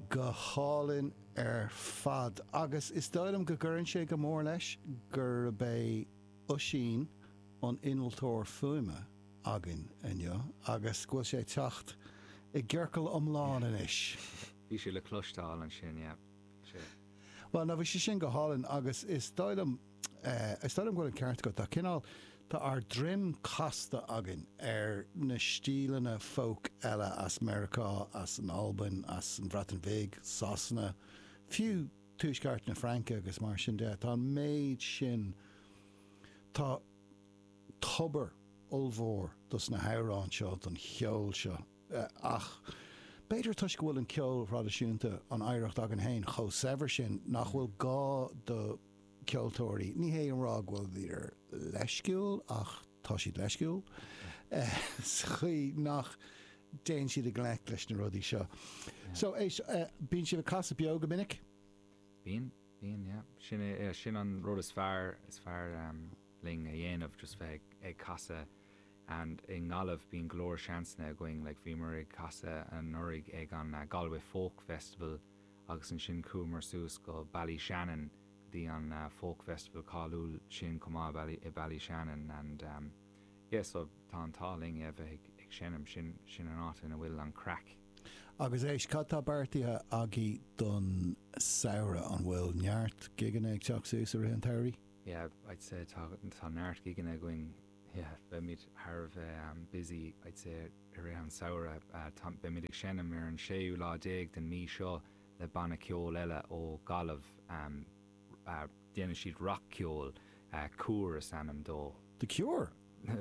go hálinn fad. Agus is dóilm go gcuireann sé go mór leis gur bé uisín an inaltóir fuime agin inniu, agus gfuil sé teacht I gghearcail omláin inis. Bhí sé le clostáil an sin, yeah. Well, na bhí sé sin go hálinn agus is dóilm gfuil an ceart go tá cinál tá ar drim casta agin na stílanna folk eile as Americá, as an Alban, as an Brattonvig, Sasna, fiú túisceart na Franca agus mar sin de. Tá méid sin tá tubair ulmhór dus na hairán seo don cheol seo. Ach, beidir tuis go bhfuil an ceol radisiúnta an éireacht agan hain cho sever sin nach bhfuil gá do ceoltóirí. Ní hé an rá bhfuil bhíar leisciúil ach tá siad leisciúil. Chuí nach déan siad a ghlaic leis na rudaí seo. So bíonn siad a casa beag go minic? Bíon, yeah. Sin an rud is fearr ling a dhéanamh just bheith ag casa and in Galah bíon glór seansna going like bhí mar ag casa an nurig ag an Galway Folk Festival agus an sin cúmar sús go Ballyshannon dí an Folk Festival cáúil sin comá Ballyshannon and so tá an táling a bheith ag sinam sin an átain a bhfuil an crack. Agus éis cattá beartaithe agé don saora an bhfuil neart gigan ag teach sús ar an tairí? Yeah, I'd say tá neart gigan going be mid Harv busy, I'd say around saora be mid shenam ar an séú lá déag den mí seo le banna ceol eile ó Galah déana siad rock ceol cúr a sanam dó. The Cure?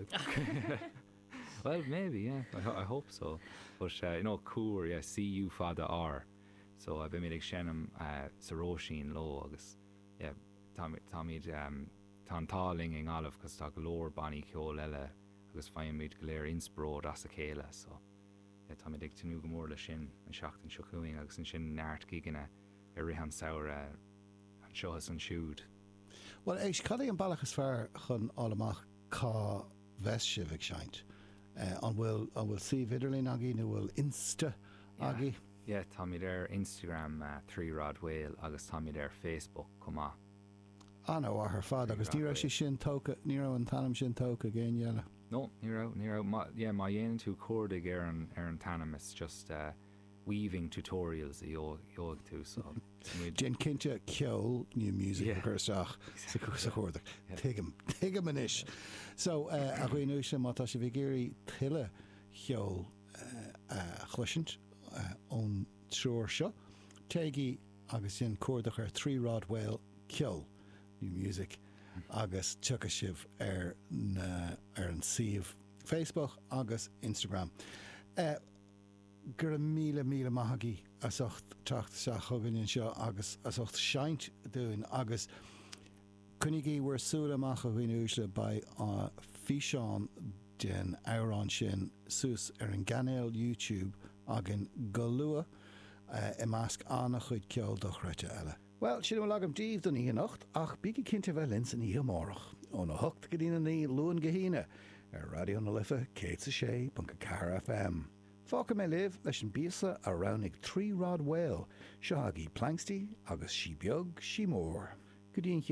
Well, maybe, yeah. I hope so. But cúr, yeah, C-U fada R. So be mid shenam sa róisín ló agus yeah, tá táling in Galah cos tá glór banní ceol eile agus faim míid go léir inspród as a chéile, so tá mid ag tinú go mór le sin an seachtain seo chuing agus an sin neart giganna ar rihan saora an seochas an siúd. Well, éis cad é an bailachas fearr chun álamach cá bheiste bheith seint. An bhfuil si vidirlín agé nó bhfuil Insta agé? Yeah, tá mid ar Instagram 3 Rod Whale agus tá mid ar Facebook comá. No ar fad agus ní sé sin tóca ní an tanam sin tóca géin eile. No, ní má dhéanaan tú cóirdig ar an tanam is just weaving tutorials I óg tú so. Gin cinnte ceol new music chuteach sa chóirdig. Tuigim inis. So a chuoinú sin má tá sé bhí géirí tuile cheol chluisint ón trúir seo. Téigi agus sin cóirdach ar 3 Rod Whale ceol. New music agus tucha sibh ar an siomh Facebook agus Instagram. Gur míle maithagaí as ocht teacht se chugann seo agus as ocht seint dúin agus chunigí bhfuair súla amach a bhíon úsle ba físeán den árán sin sús ar an gcainéal YouTube agin go luath I measc anna chuid ceol do chreite eile. Well, sin bhfuil agam díomh don í nacht ach bígí cinnte bheith lins in í amárach ó na hocht go dtíana ní luan gohíine ar radio na lifa 106.4 FM. Fáca mé libh leis an bíosa a ranig 3 Rod Whale, seo agé plankstí agus sí beag sí mór. Go dtíon